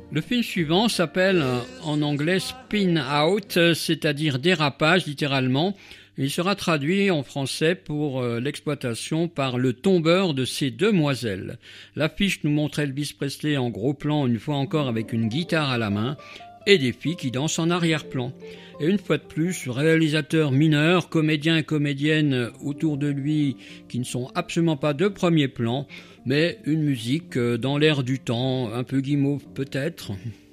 Le film suivant s'appelle en anglais Spin Out, c'est-à-dire dérapage littéralement. Il sera traduit en français pour l'exploitation par le tombeur de ces demoiselles. L'affiche nous montre Elvis Presley en gros plan, une fois encore avec une guitare à la main, et des filles qui dansent en arrière-plan. Et une fois de plus, réalisateur mineur, comédiens et comédiennes autour de lui qui ne sont absolument pas de premier plan, mais une musique dans l'air du temps, un peu guimauve peut-être.